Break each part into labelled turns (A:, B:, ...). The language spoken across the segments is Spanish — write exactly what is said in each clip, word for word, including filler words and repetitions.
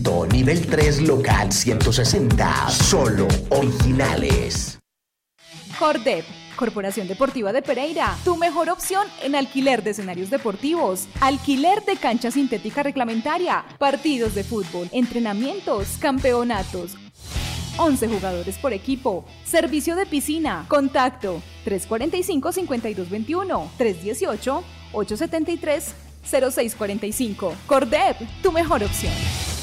A: Nivel tres local ciento sesenta, solo originales.
B: Cordep, Corporación Deportiva de Pereira, tu mejor opción en alquiler de escenarios deportivos, alquiler de cancha sintética reglamentaria, partidos de fútbol, entrenamientos, campeonatos. once jugadores por equipo. Servicio de piscina. Contacto tres cuatro cinco, cinco dos dos uno, tres uno ocho, ocho siete tres, cero seis cuatro cinco. Cordep, tu mejor opción.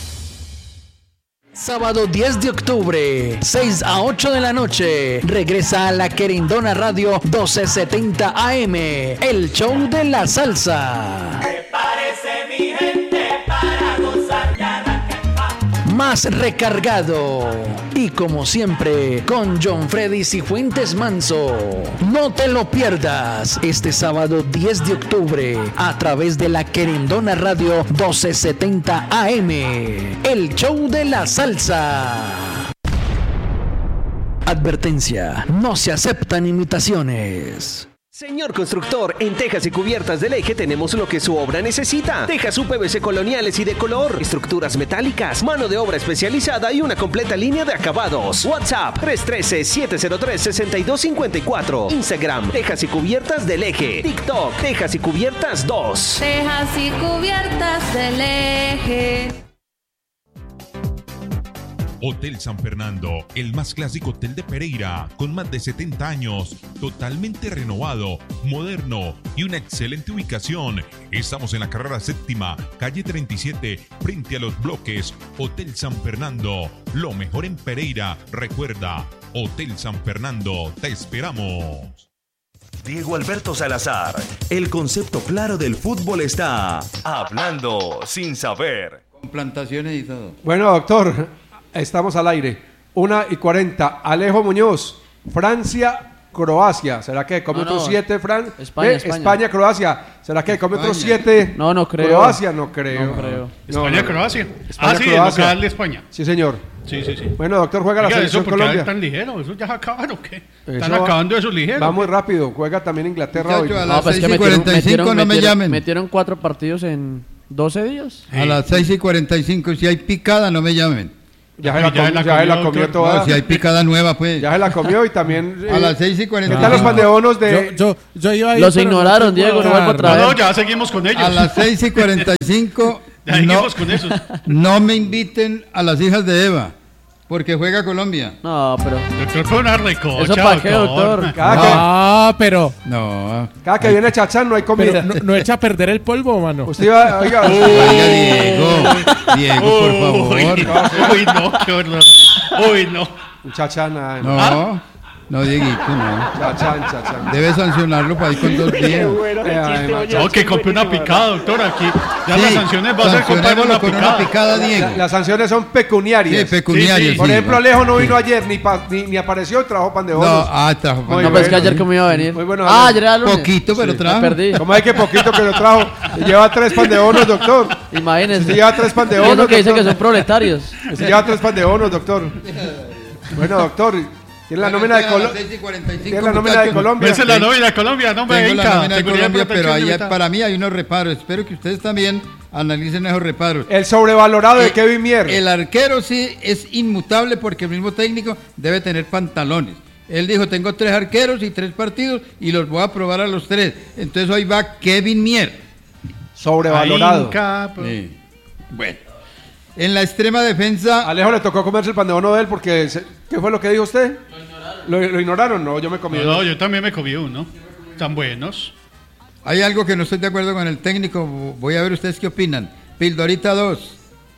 C: Sábado diez de octubre, seis a ocho de la noche, regresa a la Querendona Radio doce setenta A M, el show de la salsa.
D: Prepárese mi gente para gozar y arrancar.
C: Más recargado y como siempre con John Freddy Cifuentes Manso. No te lo pierdas este sábado diez de octubre a través de la Querendona Radio doce setenta A M, el show de la salsa. Advertencia, no se aceptan imitaciones.
E: Señor constructor, en Tejas y Cubiertas del Eje tenemos lo que su obra necesita. Tejas U P V C coloniales y de color, estructuras metálicas, mano de obra especializada y una completa línea de acabados. WhatsApp tres uno tres, siete cero tres, seis dos cinco cuatro. Instagram, Tejas y Cubiertas del Eje. TikTok, Tejas y Cubiertas dos.
F: Tejas y Cubiertas del Eje.
G: Hotel San Fernando, el más clásico hotel de Pereira, con más de setenta años, totalmente renovado, moderno y una excelente ubicación. Estamos en la carrera séptima, calle treinta y siete, frente a los bloques. Hotel San Fernando, lo mejor en Pereira. Recuerda, Hotel San Fernando, te esperamos.
H: Diego Alberto Salazar, el concepto claro del fútbol está hablando sin saber.
I: Con plantaciones y todo.
J: Bueno, doctor, estamos al aire. Una y cuarenta. Alejo Muñoz, Francia, Croacia. ¿Será que come
K: no,
J: otros
K: no.
J: siete, Fran?
K: España,
J: eh,
K: España.
J: España, Croacia. ¿Será que come
K: España.
J: otros siete?
K: No, no creo.
J: Croacia, no creo.
K: No creo.
L: España, Croacia.
J: España,
L: Ah, sí, el
J: Croacia.
L: local de España.
J: Sí, señor.
L: Sí, sí, sí.
J: Bueno, doctor, juega la
L: Oiga,
J: selección
L: ¿eso por qué
J: Colombia.
L: es tan ligero? ¿Eso ya se acabaron o qué? ¿Están
J: Eso va-
L: acabando eso ligero?
J: Va muy rápido. Juega también Inglaterra hoy.
I: Muchacho, a
K: No,
I: las
K: pues es que
I: seis y
K: metieron,
I: cuarenta y cinco
K: metieron,
I: no me
K: metieron-
I: llamen.
K: metieron cuatro partidos en doce días.
I: A las seis y cuarenta y cinco, si hay picada, no me llamen.
J: Ya se la, com- ya se la comió toda.
I: No, si hay picada nueva, pues.
J: Ya se la comió y también.
I: A
J: eh,
I: las seis y cuarenta y
J: ¿Qué
I: cinco.
J: tal los pandeonos de.?
M: Yo, yo iba a ir,
K: Los
M: pero
K: ignoraron,
M: no te
K: Diego,
M: puedo
K: no vuelvo a
M: dar.
K: traer.
L: No, no, ya seguimos con ellos.
I: A las seis y cuarenta y cinco,
L: Ya
I: no,
L: seguimos con esos.
I: no me inviten a las hijas de Eva, porque juega Colombia.
K: No, pero.
L: Doctor, fue una recocha.
K: ¿Eso para qué, doctor?
J: Cada,
M: Ah, pero,
I: No.
J: que, cada que viene Chachán no hay comida.
M: pero no, no echa a perder el polvo, mano.
J: Usted iba. Oiga.
I: Oiga, Diego. Diego, por
L: Uy,
I: favor.
L: uy, no, qué horror. Uy, no.
J: Chachán. ah,
I: No, no, Dieguito, no.
J: Chachán, Chachán.
I: Debe sancionarlo para ir con dos días.
J: Eh, además,
L: No, que compre una picada, doctor. Aquí ya
I: Sí,
L: las sanciones va a ser comprar
I: sancionémoslo
L: una
I: con
L: picada.
I: una picada, Diego.
J: la- las sanciones son pecuniarias.
I: Sí, pecuniarias.
L: Sí, sí.
J: Por
I: sí,
J: ejemplo,
I: va.
J: Alejo no vino ayer, ni, pa- ni, ni apareció y trajo pan de
I: No,
J: bonos.
I: ah, trajo
J: Muy
K: No, pues es que
J: bueno.
K: ayer como iba a venir.
J: Muy bueno,
K: Ah,
J: Ale.
K: ayer era lunes.
I: Poquito, pero
K: Me
I: trajo.
K: perdí.
J: ¿Cómo hay que poquito que lo trajo? Se lleva tres pan de bonos, doctor.
K: Imagínense.
J: Se lleva tres pan de
K: Y eso
J: bonos,
K: que dice
J: doctor.
K: que son proletarios.
J: Se lleva tres pan de bonos, doctor. Bueno, doctor, tiene la nómina de
I: A las
J: Colombia.
I: seis y cuarenta y cinco,
J: Tiene la nómina de
I: muchachos.
J: Colombia.
L: Esa es la nómina de Colombia, no me
I: Tengo la
L: venga.
I: nómina de
L: Seguridad y
I: Colombia, pero
L: protección
I: ahí
L: militar.
I: para mí hay unos reparos. Espero que ustedes también analicen esos reparos.
J: El sobrevalorado de
I: Eh,
J: Kevin Mier.
I: El arquero sí es inmutable porque el mismo técnico debe tener pantalones. Él dijo, tengo tres arqueros y tres partidos y los voy a probar a los tres. Entonces hoy va Kevin Mier.
J: Sobrevalorado.
L: Inca, pues.
I: Sí. Bueno. En la extrema defensa...
J: A Alejo le tocó comerse el pan de bono de él porque... se- ¿Qué fue lo que dijo usted? Lo ignoraron. ¿Lo, lo ignoraron? No, yo me comí.
L: No, no, yo también me comí uno. Tan buenos.
I: Hay algo que no estoy de acuerdo con el técnico. Voy a ver ustedes qué opinan. Pildorita dos.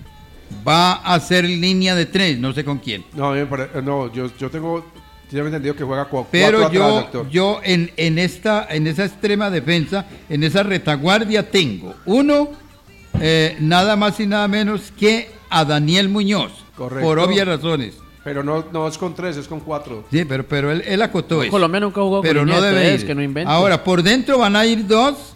I: Va a ser línea de tres, no sé con quién.
J: No, a mí me pare- no yo, yo tengo... Yo he entendido que juega cu-
I: Pero
J: cuatro
I: yo,
J: atrás, doctor.
I: yo en, en, esta, en esa extrema defensa, en esa retaguardia tengo uno, eh, nada más y nada menos que a Daniel Muñoz.
J: Correcto.
I: Por obvias razones.
J: Pero no, no es con tres, es con cuatro.
I: Sí, pero, pero él, él acotó eso.
K: Colombia nunca jugó con
I: Pero
K: línea
I: no
K: de
I: debe
K: tres,
I: ir.
K: que no invente.
I: Ahora, por dentro van a ir dos,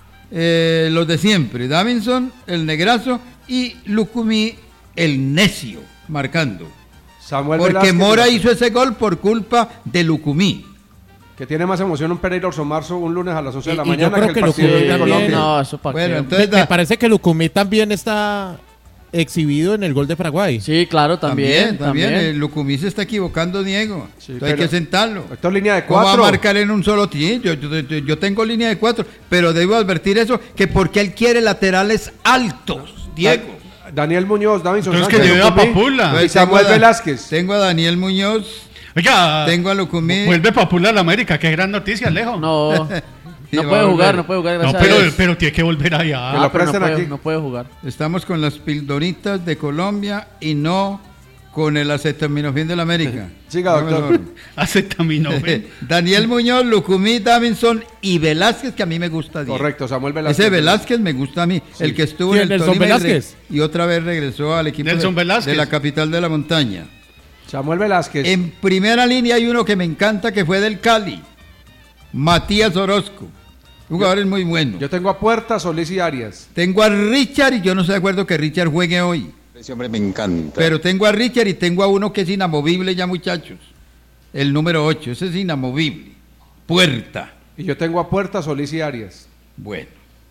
I: eh, los de siempre, Davinson, el negrazo, y Lucumí, el necio, marcando.
J: Samuel
I: Porque
J: Velázquez,
I: Mora hizo ese gol por culpa de Lucumí.
J: que tiene más emoción un Pereira Orso Marzo un lunes a las once de la
M: Y- y yo
J: mañana
M: creo
J: que
M: que
J: el partido
M: Lucumí
J: de
M: también-
J: Colombia.
K: No, eso para
I: Bueno,
K: qué.
I: entonces
M: Me, me
I: da-
M: parece que Lucumí también está exhibido en el gol de Paraguay.
K: Sí, claro, también.
I: También, también.
K: también.
I: El Lucumí se está equivocando, Diego.
J: Sí,
I: Entonces hay
J: pero-
I: que sentarlo.
J: Esto es línea de
I: ¿Cómo va a
J: cuatro.
I: marcar en un solo tiempo? Yo, yo, yo- yo tengo línea de cuatro, pero debo advertir eso, que porque él quiere laterales altos, Diego.
J: Daniel Muñoz, Davinson
L: Entonces que
J: Sánchez,
L: lleve a
J: Lucumí
L: Papula.
J: y
I: Entonces,
J: Samuel
I: tengo a-
J: Velázquez.
I: Tengo a Daniel Muñoz,
L: Oiga,
I: tengo a Lucumí.
L: vuelve Papula a la América, qué gran noticia, Alejo.
K: No,
I: Sí,
K: no
I: va
K: puede
I: a
K: jugar,
I: volver.
K: no puede jugar,
L: No,
K: gracias
L: pero,
K: a Dios.
L: pero tiene que volver allá.
J: Que lo
K: Ah, pero no
J: presten
K: puede,
J: aquí.
K: no puede jugar.
I: Estamos con las pildoritas de Colombia y no con el acetaminofén de la América.
J: Siga, doctor.
L: Acetaminofén.
I: Daniel Muñoz, Lucumí, Davinson y Velázquez, que a mí me gusta. Diego.
J: Correcto, Samuel Velázquez.
I: Ese Velázquez me gusta a mí, el que estuvo
M: ¿Quién,
I: en el
M: Nelson
I: Tolima y, re-
M: Velázquez?
I: y otra vez regresó al equipo
L: Nelson
I: de,
L: Velázquez.
I: de la capital de la montaña.
J: Samuel Velázquez.
I: En primera línea hay uno que me encanta que fue del Cali, Matías Orozco. Un jugador es muy bueno.
J: Yo tengo a Puerta, Solís y Arias.
I: Tengo a Richard y yo no estoy de acuerdo que Richard juegue hoy.
N: Ese hombre me encanta.
I: Pero tengo a Richard y tengo a uno que es inamovible ya, muchachos. El número ocho, ese es inamovible. Puerta.
J: Y yo tengo a Puerta, Solís y Arias.
I: Bueno.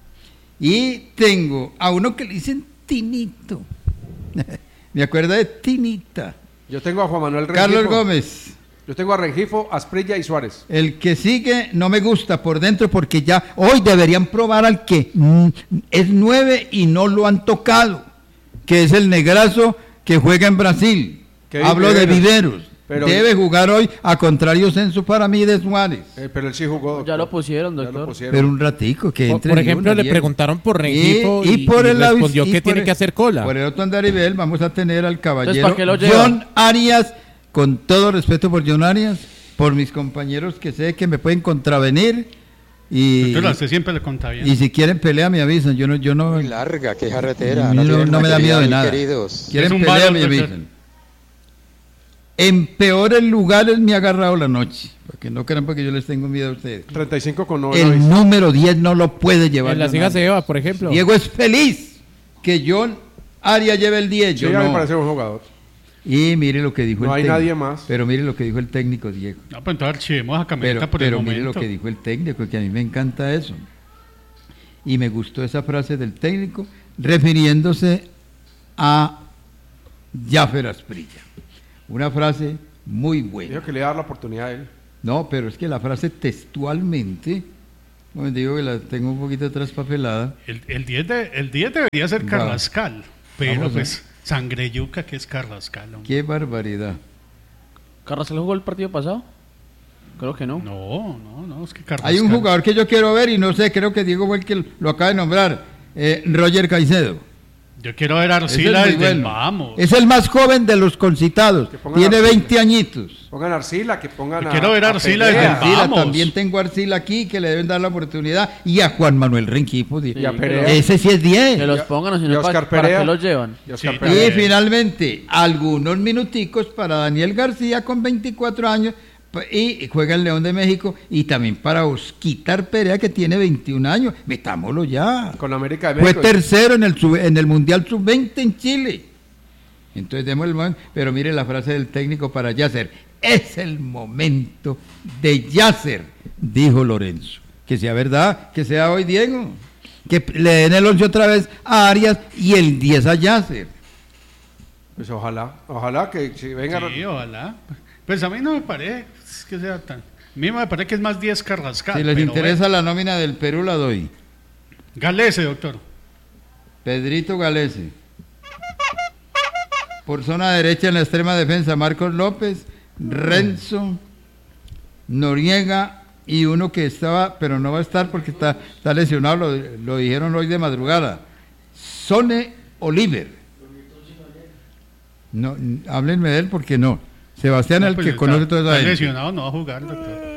I: Y tengo a uno que le dicen Tinito. Me acuerdo de Tinita.
J: Yo tengo a Juan Manuel Rengifo.
I: Carlos Gómez.
J: Yo tengo a Rengifo, Asprilla y Suárez.
I: El que sigue no me gusta por dentro porque ya hoy deberían probar al que mm, es nueve y no lo han tocado, que es el negrazo que juega en Brasil.
J: Kevin
I: Hablo de
J: Viveros.
I: Viveros.
J: Pero-
I: Debe jugar hoy a contrario censo para mí de Suárez.
J: Eh, pero él sí jugó. doctor.
K: Ya lo pusieron,
J: Ya lo
K: doctor.
J: pusieron.
I: Pero un ratico que
M: Por,
I: entre.
M: por
I: de
M: ejemplo,
I: una,
M: le
I: Diego.
M: preguntaron por Rengifo y,
I: y, por
M: y
I: el lado-
M: respondió
I: y
M: que
I: por
M: tiene
I: el-
M: que hacer cola.
I: Por el otro andarivel vamos a tener al caballero
K: ¿para qué lo lleva?
I: John Arias, con todo respeto por John Arias, por mis compañeros que sé que me pueden contravenir y,
L: Doctor, a usted siempre le conta bien.
I: y si quieren pelea me avisan, yo no, yo no,
N: Muy larga, qué carretera.
I: no, no,
N: tienen
I: me da miedo de
N: material,
I: nada.
N: queridos.
I: Quieren
L: Es un
I: pelea
L: valor,
I: me
L: doctor.
I: avisan. En peores lugares me ha agarrado la noche, porque no crean porque yo les tengo miedo a ustedes.
J: treinta y cinco con
I: El
J: noventa.
I: número diez no lo puede llevar.
M: En la
I: John
M: Siga
I: Arias.
M: se Eva, por ejemplo.
I: Diego es feliz que John Arias lleve el diez.
J: Sí,
I: yo
J: ya me
I: no.
J: parece un jugador.
I: Y mire lo que dijo
J: No
I: el
J: hay
I: técnico.
J: nadie más.
I: Pero mire lo que dijo el técnico, Diego.
L: No, pues entonces archivemos a Camilita
I: Pero,
L: por
I: pero
L: el
I: mire lo
L: momento.
I: que dijo el técnico, que a mí me encanta eso. Y me gustó esa frase del técnico refiriéndose a Jaffer Asprilla. Una frase muy buena.
J: Dijo que le iba a dar la oportunidad a él.
I: No, pero es que la frase textualmente, bueno, digo que la tengo un poquito traspapelada.
L: El, el, diez de, el diez debería ser
I: Va.
L: Carrascal, pero
I: Vamos a-
L: pues sangre yuca que es Carrascal. hombre.
I: Qué barbaridad.
K: ¿Carrascal jugó el partido pasado? Creo que no.
L: No, no, no, es que Carrascal.
I: Hay un jugador que yo quiero ver y no sé, creo que Diego fue el que lo acaba de nombrar, eh, Roger Caicedo.
L: Yo quiero ver a
I: Ese
L: Arcila
I: es muy
L: desde el
I: bueno.
L: vamos.
I: Es el más joven de los concitados.
J: pongan
I: Tiene
J: Arcila.
I: veinte añitos.
J: Pongan a Arcila, que pongan
L: Yo
J: a.
L: quiero ver a Arcila
J: Perea.
L: desde el
I: Arcila,
L: Vamos.
I: también tengo a Arcila aquí que le deben dar la oportunidad. Y a Juan Manuel Rengifo. di-
J: Y a
K: Sí,
J: Perea.
I: Ese sí es diez.
K: Que los pongan, o si
J: y
K: no,
J: Oscar
K: ¿para, para
J: Perea.
K: qué los llevan?
J: Y Oscar
L: Sí,
J: Perea.
I: Y
L: Bien.
I: finalmente, algunos minuticos para Daniel García con veinticuatro años pa- y juega el León de México y también para Osquitar Perea que tiene veintiún años. Metámoslo ya.
J: Con América de
I: Fue
J: México.
I: tercero en el, sub- en el Mundial sub veinte en Chile. Entonces demos el momento, pero mire la frase del técnico para Yasser. Es el momento de Yasser, dijo Lorenzo. Que sea verdad, que sea hoy Diego. Que le den el once otra vez a Arias y el diez a Yasser.
J: Pues ojalá, ojalá que si venga.
L: Sí, ojalá. Pues a mí no me parece que sea tan... A mí me parece que es más diez Carrascal.
I: Si les
L: pero
I: interesa la nómina del Perú la doy.
L: bueno. Galese, doctor.
I: Pedrito Galese. Por zona derecha en la extrema defensa, Marcos López, Renzo, Noriega y uno que estaba, pero no va a estar porque está, está lesionado, lo, lo dijeron hoy de madrugada. Sone Oliver. No, n- háblenme de él porque no. Sebastián,
L: No,
I: el
L: pues
I: que
L: está-
I: conoce toda esa
L: está
I: gente.
L: lesionado, no va a jugar, doctor.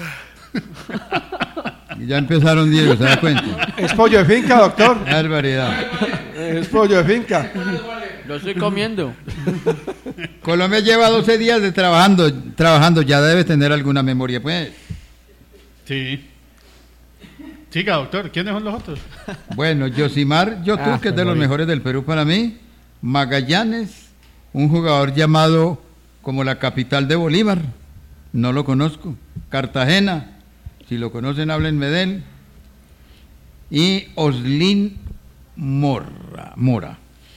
I: Y ya empezaron, Diego, ¿se da cuenta?
J: Es pollo de finca, doctor.
I: Barbaridad.
J: Es pollo de finca.
K: Lo estoy comiendo.
I: Colombia lleva doce días de trabajando, trabajando, ya debe tener alguna memoria, pues.
L: Sí. Siga, doctor. ¿Quiénes son los otros?
I: Bueno, Yosimar Yotú,
L: Ah,
I: que es de los
L: memoria.
I: mejores del Perú para mí. Magallanes, un jugador llamado como la capital de Bolívar, no lo conozco. Cartagena, si lo conocen, háblenme de él. Y Oslin Mora, Mora.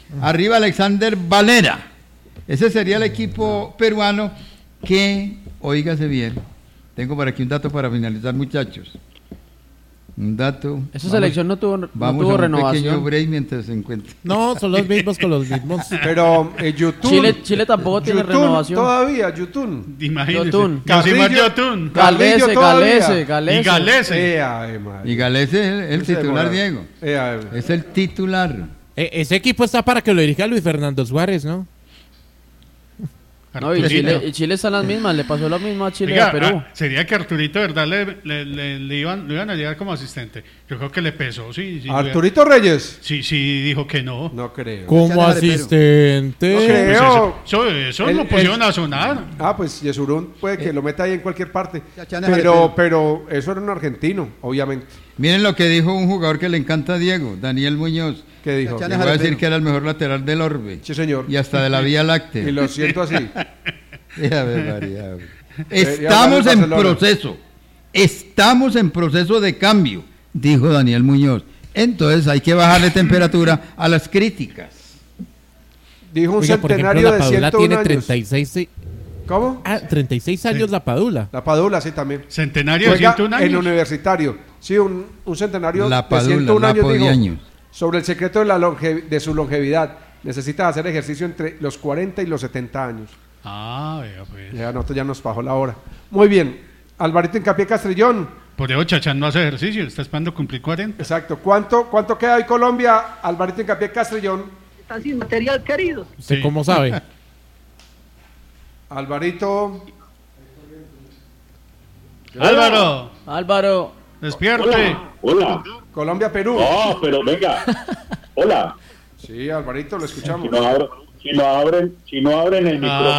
I: Arriba Alexander Valera. Ese sería el equipo peruano que, oígase bien, tengo por aquí un dato para finalizar, muchachos. Un dato.
K: Esa selección no tuvo, no
I: vamos
K: tuvo
I: a un
K: renovación.
I: pequeño break mientras se encuentra.
M: No, son los mismos con los mismos.
J: Pero eh, YouTube.
K: Chile, Chile tampoco tiene
J: Yotun
K: renovación.
J: Todavía, Yotun.
L: Imagínese.
K: Yotun.
L: Yosimar
J: Carrillo-
L: Yotun.
J: Carrillo
K: Galese,
J: todavía.
K: Galese, Galese.
L: Y Galese.
J: Eh, ay, madre.
I: Y Galese es el, el
J: Ese
I: titular,
J: demora.
I: Diego.
J: Eh, ay,
I: Es el titular.
M: E- ese equipo está para que lo dirija Luis Fernando Suárez, ¿no?
K: No, y
L: Arturito.
K: Chile, y Chile están las mismas, le pasó lo mismo a Chile y
L: Oiga,
K: a Perú.
L: ah, sería que Arturito, de verdad, le, le, le- le iban, lo iban a llegar como asistente. Yo creo que le pesó, sí. sí
J: Arturito Reyes.
L: Sí, sí, dijo que no.
J: No creo.
M: Como asistente.
J: No
L: Pues
J: creo.
L: eso eso, eso
J: El-
L: lo pusieron
J: el-
L: a sonar.
J: Ah, pues Yesurún puede que lo meta ahí en cualquier parte.
I: Chachana
J: Pero,
I: Jarepero.
J: pero eso era un argentino, obviamente.
I: Miren lo que dijo un jugador que le encanta a Diego, Daniel Muñoz.
J: ¿Qué dijo?
I: Le voy a decir que era el mejor lateral del Orbe.
J: Sí, señor.
I: Y hasta de la Vía Láctea.
J: Y lo siento así.
I: Ya ves, María.
J: Debería
I: Estamos
J: hablar
I: en
J: del Barcelona.
I: proceso. Estamos en proceso de cambio, dijo Daniel Muñoz. Entonces hay que bajarle temperatura a las críticas.
J: Dijo un
M: Oiga, por ejemplo,
J: centenario
M: la
J: de
M: Padula
J: ciento uno
M: tiene
J: años.
M: treinta y seis. sí.
J: ¿Cómo?
M: Ah, treinta y seis años la Padula.
J: La Padula, sí, también.
L: Centenario de
J: Juega
L: ciento uno
J: en
L: años.
J: universitario. Sí, un, un centenario
I: La
J: de
I: Padula,
J: ciento uno
I: la
J: años, dijo,
I: Podiaños.
J: sobre el secreto de, la longe- de su longevidad. Necesita hacer ejercicio entre los cuarenta y los setenta años.
L: Ah, vea, pues.
J: Ya, nosotros ya nos bajó la hora. Muy bien. Alvarito Hincapié Castrillón.
L: Por eso Chachán no hace ejercicio, está esperando cumplir cuarenta.
J: Exacto. ¿Cuánto, cuánto queda hoy Colombia? Alvarito Hincapié Castrillón.
O: Están sin material, queridos.
M: ¿Usted
L: Sí.
M: cómo sabe?
J: Alvarito.
L: Álvaro,
K: Álvaro,
L: despierte.
P: Hola.
J: Colombia, Perú.
P: No, pero venga. Hola.
J: Sí, Alvarito, lo escuchamos.
P: Si no, abro- si no abren, si no abren el micrófono,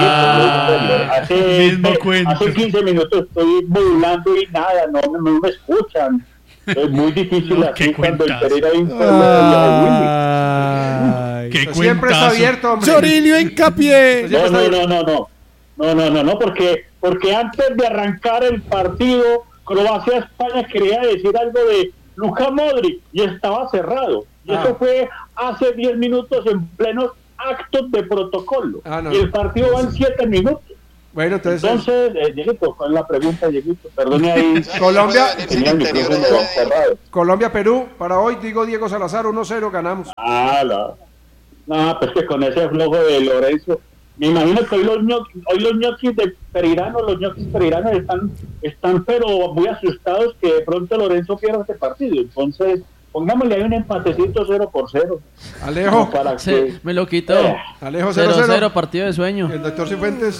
L: Ah,
P: Dieguito, hace,
L: mismo cuento.
P: hace quince minutos estoy modulando y nada, no, no, no me escuchan. Es muy difícil
L: No,
P: así
L: qué
P: cuando el
L: cuentazo.
P: Pereira informa.
M: Ay.
L: Qué
J: Eso siempre está
L: cuentazo.
J: abierto, hombre.
M: Chorilio Hincapié.
P: No, no, no, no, no. No, no, no, no, porque, porque antes de arrancar el partido, Croacia-España quería decir algo de Luka Modric y estaba cerrado. Y
J: Ah.
P: eso fue hace diez minutos en plenos actos de protocolo.
J: Ah, no,
P: y el
J: no.
P: partido va en siete minutos.
J: Bueno, entonces.
P: Entonces, eh, Dieguito, ¿cuál es la pregunta, Dieguito? Perdone ahí.
J: Colombia,
P: Tenía el micrófono cerrado.
J: Colombia, Perú. Para hoy, digo Diego Salazar, uno cero, ganamos.
P: Ah, no. No, pues que con ese flojo de Lorenzo. Me imagino que hoy los ñoquis, hoy los ñoquis de Pereirano, los ñoquis pereiranos están, están pero muy asustados que de pronto Lorenzo pierda este partido. Entonces, pongámosle ahí un empatecito cero por cero.
J: Alejo.
P: Como para
K: sí,
P: que-
K: me lo quitó.
P: Eh.
J: Alejo cero
K: cero
J: cero.
K: cero, partido de sueño.
J: El doctor Cifuentes.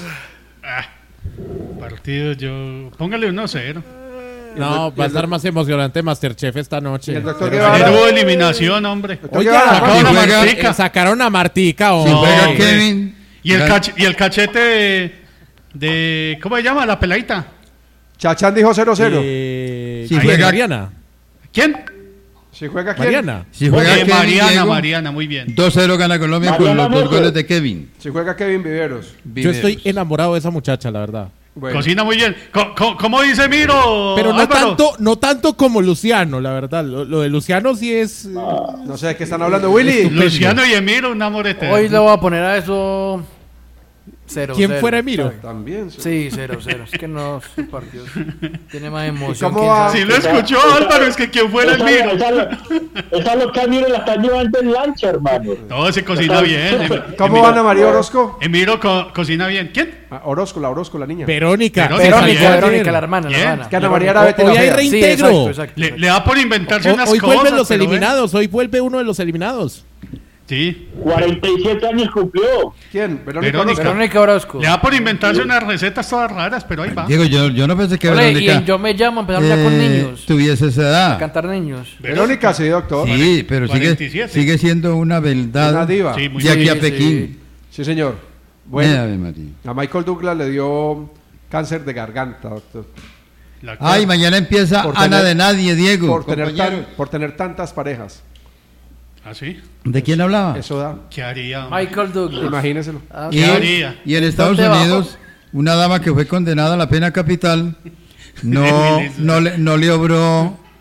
L: Partido, yo. Póngale uno cero.
M: No, va a estar más emocionante Masterchef esta
J: Y
M: noche.
J: el doctor
M: Pero-
J: Guevara.
L: Pero hubo eliminación, hombre.
J: Doctor
M: Oiga,
J: Guevara,
L: sacaron
M: si
L: a
M: juega-
L: Martica.
M: eh, sacaron a Martica.
I: Si
M: hombre.
I: juega
L: hombre.
I: Kevin.
L: Y el,
I: gan-
L: cach- y el cachete de, de. ¿Cómo se llama? La peladita.
J: Chachán dijo cero cero.
M: Eh,
I: Si
M: ¿quién?
I: juega-
M: Mariana.
L: ¿Quién?
J: Si juega quién.
M: Mariana.
I: Si juega
L: Eh,
I: Kevin,
L: Mariana,
I: Diego,
L: Mariana, muy bien.
I: dos cero gana Colombia con
P: Mariana
I: los dos
P: Mozo.
I: goles de Kevin.
J: Si juega Kevin Viveros.
M: Yo estoy enamorado de esa muchacha, la verdad.
J: Bueno.
L: Cocina muy bien. Co- co- ¿Cómo dice Miro?
M: Pero no
L: Álvaro?
M: tanto, no tanto como Luciano, la verdad. Lo, lo de Luciano sí es. eh,
J: No sé de qué están hablando, Willy.
L: Luciano y Emiro, un amor eterno.
Q: Hoy le voy a poner a eso cero.
M: ¿Quién
Q: cero,
M: fuera Emiro?
Q: ¿sabe?
J: También. Sí.
Q: Sí, cero, cero. Es que no, su partido tiene más emoción.
J: cómo
Q: quién
J: va?
Q: sabe.
L: Si lo escuchó Álvaro, es que quien fuera
P: Esa,
L: Emiro.
P: esa, esa loca Emiro la están llevando en lancha, hermano.
L: No, se cocina bien. Em-
J: ¿Cómo
L: Emiro-
J: van a María Orozco?
L: Emiro co- cocina bien. ¿Quién?
J: Ah, Orozco, la Orozco, la niña.
M: Verónica.
L: Verónica,
Q: Verónica,
L: Bien.
Q: Verónica, la hermana, la
L: Bien.
Q: hermana.
J: Es que Ana María era
M: Hoy
J: Betty la
M: hay
J: fea.
M: rey-
Q: Sí,
M: Integro.
Q: exacto, exacto.
L: Le, le da por inventarse
M: Ho-
L: unas
M: hoy
L: cosas.
M: vuelven los
L: pero, ¿eh?
M: eliminados. Hoy vuelve uno de los eliminados.
L: Sí.
P: cuarenta y siete años cumplió.
J: ¿Quién? Verónica.
L: Verónica.
J: Orozco.
Q: Verónica Orozco.
L: Le da por inventarse unas recetas todas raras, pero ahí va.
I: Diego, yo, yo no pensé que
Q: Ole, y
I: Verónica
Q: en Yo Me Llamo empezaron ya con
I: eh,
Q: niños.
I: tuviese esa
Q: A
I: edad.
Q: cantar niños.
J: Verónica, sí, doctor.
I: Sí, pero sigue,
L: cuarenta y siete.
I: sigue siendo una beldad
J: Una diva.
L: Sí, muy
I: de aquí
L: bien.
I: a Pekín.
J: Sí, señor.
I: Mira,
J: Bueno,
I: Ave María.
J: a Michael Douglas le dio cáncer de garganta, doctor.
L: La-
I: Ay, mañana empieza
J: Por
I: Ana
J: tener-
I: de Nadie, Diego.
J: Por tener,
I: compañero.
J: tan- por tener tantas parejas.
L: ¿Ah, sí?
I: ¿De quién hablaba?
J: Eso da.
L: ¿Qué haría? hombre?
Q: Michael Douglas.
J: Imagíneselo.
Q: Ah,
I: Y,
L: ¿Qué haría?
I: y en Estados
Q: ¿Dónde
I: Unidos, una dama que fue condenada a la pena capital no, no, le, no le obró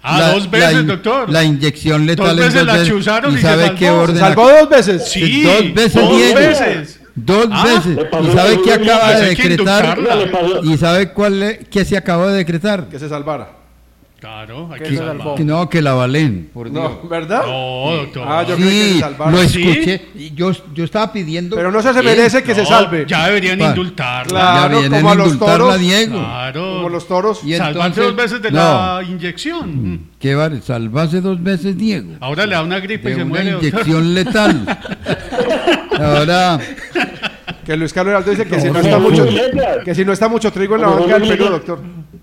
L: Ah, dos veces, doctor.
I: La inyección letal.
L: Dos veces la chuzaron
I: ¿Y
L: y
I: sabe
L: se
I: qué
L: salvó.
I: orden?
J: ¿Se salvó dos veces?
L: Sí,
I: Dos veces,
L: dos
I: Diego.
L: veces.
I: Dos
L: Ah,
I: veces.
P: le pasó
I: ¿Y sabe
P: lo
I: qué
P: mismo,
I: acaba
L: pues
I: de
L: hay que
I: decretar?
L: inductarla.
I: ¿Y sabe cuál le- qué se acabó de decretar?
J: Que se salvara.
L: Claro, hay
Q: Que
L: que
Q: se
L: salvar.
Q: salvó.
I: Que no, que la valen, por Dios.
J: No, ¿verdad?
L: No, doctor.
J: Ah, yo creí que se
I: Sí,
J: salvara.
I: lo
L: ¿Sí?
I: escuché. Y Yo, yo estaba pidiendo.
J: Pero no se, se
I: ¿Qué?
J: merece que se
L: No,
J: salve.
L: Ya deberían
I: Pa-
L: indultarla.
J: Claro,
I: Ya vienen
J: como a
I: a
J: los
I: indultarla,
J: toros.
I: Diego.
L: Claro.
J: Como los toros.
I: Y
L: Salvarse
I: entonces-
L: dos veces de
I: no.
L: la inyección.
I: ¿Qué vale? Salvarse dos veces, Diego.
L: Ahora le da una gripe y
I: De
L: se
I: una
L: muere, doctor.
I: inyección letal. Ahora,
J: Que Luis Carlos Giraldo dice que si no
P: No,
J: está
P: no,
J: mucho,
P: no.
J: que si no está mucho trigo en la
P: No,
J: banca
P: no,
J: del
P: no,
J: Perú,
P: no.
J: doctor.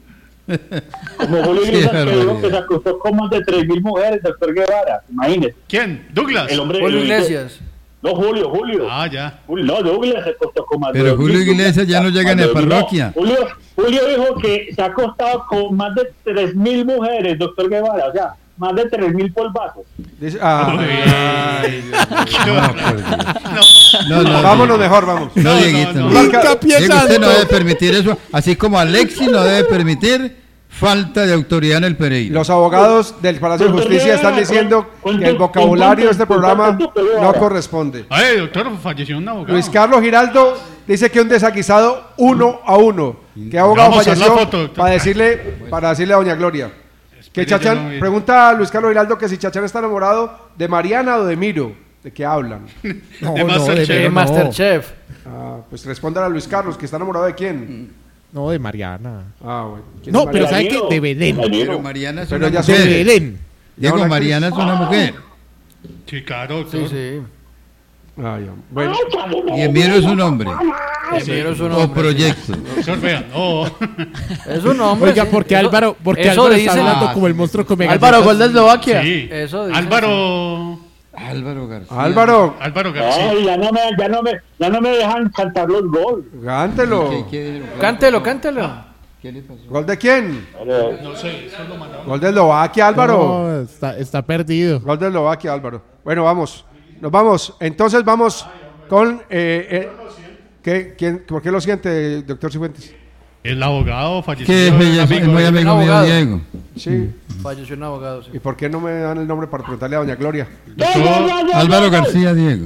P: Como Julio
I: Qué
P: Iglesias, que dijo
I: barbaridad.
P: que se acostó con más de tres mil mujeres, doctor Guevara. Imagínese.
L: ¿Quién? ¿Douglas?
P: El hombre
Q: Julio
P: el-
Q: Iglesias.
P: No, Julio, Julio.
L: Ah, ya.
P: Julio- No, Douglas se acostó con más de
I: pero
P: dos
I: Julio
P: mil
I: Iglesias ya no llega ni a
P: No,
I: parroquia.
P: Julio, Julio dijo que se ha acostado con más de tres mil mujeres, doctor Guevara. O sea, más de tres mil polvazos.
J: Dice, ah, ay, Dios mío.
I: No, por Dios. No, no,
J: Vámonos
I: Diego.
J: mejor, vamos.
I: No,
L: No,
I: Dieguito.
L: no,
I: no.
L: no.
M: Hincapié
I: Diego, usted no
M: santo.
I: debe permitir eso. Así como Alexis no debe permitir falta de autoridad en el Pereira.
J: Los abogados del Palacio de Justicia están diciendo que el vocabulario de este programa no corresponde.
L: Ay, doctor, falleció un abogado.
J: Luis Carlos Giraldo dice que un desaguisado uno a uno. ¿Qué abogado
L: Vamos a
J: falleció?
L: la foto, doctor.
J: para decirle, para decirle a doña Gloria. Que
L: Espere, yo
J: Chachán,
L: no vi.
J: pregunta a Luis Carlos Giraldo que si Chachán está enamorado de Mariana o de Miro. ¿De qué hablan?
M: No,
L: De
M: no,
L: Masterchef.
M: de
Q: De
M: Miro no.
Q: Masterchef.
J: Ah, pues respondan a Luis Carlos, que está enamorado de quién.
M: No, de Mariana.
J: Ah, bueno. ¿Quién
M: No,
J: es
M: pero
J: Mariana?
M: ¿sabe qué? De Belén.
I: Pero Mariana es
J: Pero
I: una
J: ya
M: De
J: son-
I: mujer.
M: Belén.
I: Diego,
J: ¿Ya una
I: Mariana es una mujer.
L: Sí, claro, doctor.
Q: Sí, sí.
J: Ah, ya. Bueno,
I: Y Emiro es un hombre.
Q: Emiro es un
I: O
Q: hombre.
I: proyecto.
L: Doctor, vea, no.
Q: Es un hombre.
M: Oiga,
Q: sí.
M: porque
Q: Eso-
M: Álvaro, porque
Q: eso
M: Álvaro
Q: dicen-
M: está hablando
I: Ah,
M: como el
I: sí,
M: monstruo come
Q: Álvaro,
M: galletas.
Q: gol de Eslovaquia.
L: Sí.
Q: Eso dice.
L: Álvaro.
I: Álvaro García.
J: Álvaro,
L: Álvaro García.
P: Ay, ya no me, ya no me, ya no me dejan cantar los goles.
J: cántelo.
I: ¿Qué- qué-
Q: Cántelo, cántelo.
I: ¿Qué le pasó?
J: ¿Gol de quién?
L: No sé, eso lo mandaron.
J: Gol de Eslovaquia, Álvaro.
M: No, está, está perdido.
J: Gol de Eslovaquia, Álvaro. Bueno, vamos. Nos vamos. Entonces vamos con... Eh, eh, ¿qué, quién, ¿Por qué lo siente, doctor Cifuentes?
L: El abogado falleció.
I: Que es,
L: un
I: bella- es
L: amigo.
I: muy amigo mío,
Q: abogado.
I: Diego.
J: Sí.
Q: Falleció un abogado, sí.
J: ¿Y por qué no me dan el nombre para preguntarle a doña Gloria?
I: Álvaro García, Diego.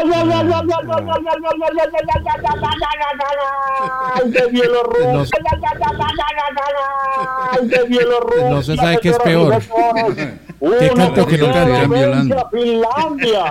P: ¡Ay, de Bielorrusia!
M: No-
P: ¡Ay, de Bielorrusia!
M: No se sabe qué es peor.
P: Uno
M: ¿Qué canto que no
P: por
M: canta?
P: cero
I: Violando.
P: vence a Finlandia.